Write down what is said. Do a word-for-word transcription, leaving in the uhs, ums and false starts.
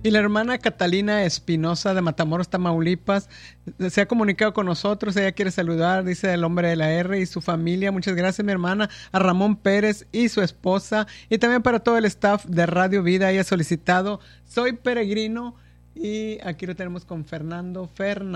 Y la hermana Catalina Espinosa de Matamoros, Tamaulipas, se ha comunicado con nosotros. Ella quiere saludar, dice el hombre de la R y su familia. Muchas gracias, mi hermana. A Ramón Pérez y su esposa. Y también para todo el staff de Radio Vida. Ella ha solicitado Soy Peregrino. Y aquí lo tenemos con Fernando Fernández.